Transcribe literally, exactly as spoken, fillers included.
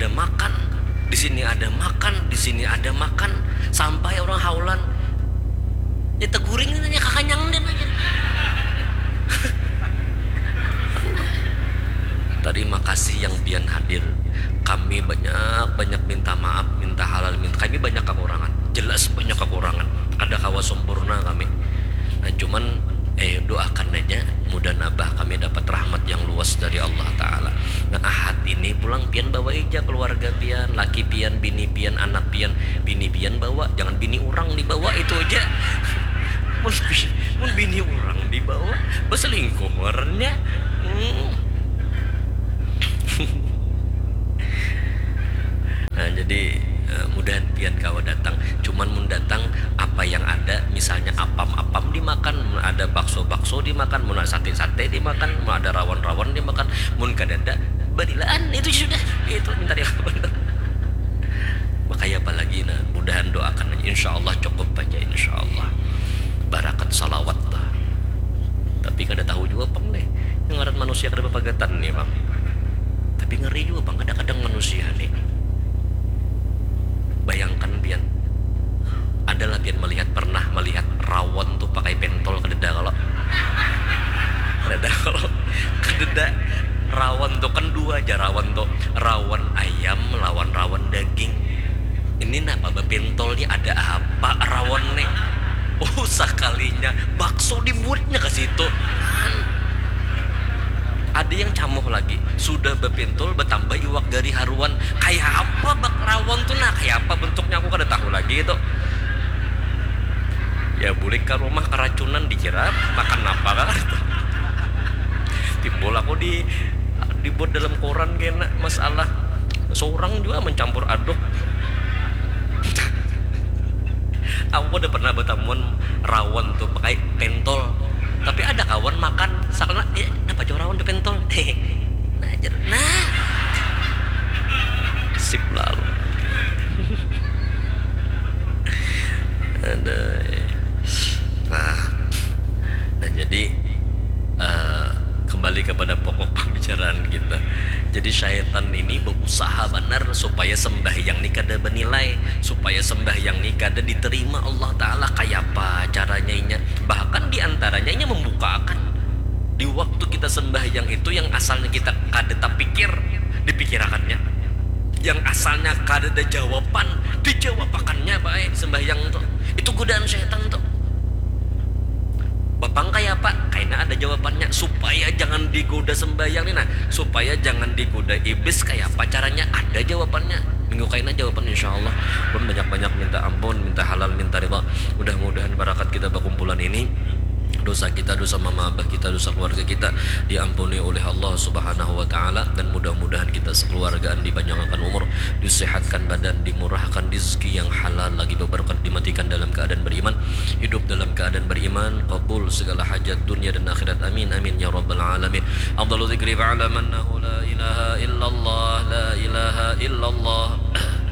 ada makan, di sini ada makan, di sini ada makan, sampai orang haulan ya teguring nanya kakanyang dan aja. Terima kasih yang pian hadir. Kami banyak banyak minta maaf, minta halal, minta kami banyak kekurangan. Jelas banyak kekurangan. Ada kawa sempurna kami. Nah, cuman eh doakan aja mudah nabah kami dapat rahmat yang luas dari Allah Ta'ala. Nah ahad ini pulang pian bawa aja keluarga pian, laki pian, bini pian, anak pian, bini pian bawa, jangan bini orang dibawa itu aja. Mun, mun bini orang dibawa berselingkuh warnanya. Hmm. Nah jadi uh, mudahan pian kawa datang, cuman mun datang apa yang ada, misalnya apam-apam dimakan, mun ada bakso-bakso dimakan, mun ada sate-sate dimakan, mun ada rawon-rawon dimakan, mun kadada berilaan itu sudah, itu minta dia. Makanya apalagi nah, mudahan doakan insya Allah cukup aja insya Allah. Barakat salawat lah. Tapi kada tahu juga bang nih, yang ngaran manusia kada bepagatan nih bang. Tapi ngeri juga bang, kadang-kadang manusia nih. Bayangkan pian, adalah pian melihat pernah melihat rawon tuh pakai pentol kededa kalau kededa kalau kededa rawon tuh kan dua aja rawon tuh, rawon ayam lawan rawon daging. Ini napa bepentolnya ada apa rawon nih? Oh sekalinya bakso dibuatnya ke situ. Ada yang camuh lagi, sudah bepentol bertambah iwak dari haruan. Kayak apa bak rawon tuh nah, kayak apa bentuknya aku kada tahu lagi itu. Ya boleh ke rumah keracunan dikira makan apa kan? Timbul aku di dibuat dalam koran kena masalah seorang juga mencampur aduk. Aku udah pernah bertamuan rawon tuh pakai pentol. Tapi ada kawan makan sakna eh apa jauh rawon pentol. Nah, jer, nah. Sip lalu. Ada. Nah. Nah jadi uh, kembali kepada pokok pembicaraan kita. Jadi syaitan ini berusaha benar supaya sembahyang ini kada bernilai, supaya sembahyang ini kada diterima Allah Ta'ala. Kayak apa caranya ini? Bahkan diantaranya ini membukakan di waktu kita sembahyang itu yang asalnya kita kada tak pikir dipikirakannya, yang asalnya kada ada jawaban dijawabakannya baik sembahyang itu. Itu godaan syaitan tuh. Bapak kayak apa? Kayaknya ada jawabannya supaya jangan digoda sembahyang nih nah, supaya jangan digoda iblis. Kayak apa caranya? Ada jawabannya. Minggu kayaknya jawaban insya Allah. Pun banyak-banyak minta ampun, minta halal, minta ridha. Mudah-mudahan barakat kita berkumpulan ini, dosa kita, dosa mama abah kita, dosa keluarga kita diampuni oleh Allah Subhanahu wa taala, dan mudah-mudahan kita sekeluargaan dipanjangkan umur, disehatkan badan, dimurahkan rezeki yang halal lagi berberkat, dimatikan dalam keadaan beriman, hidup dalam keadaan beriman, qabul segala hajat dunia dan akhirat. Amin amin ya rabbal alamin. Afdhalu dzikri fa'lam annahu la ilaha illallah, la ilaha illallah.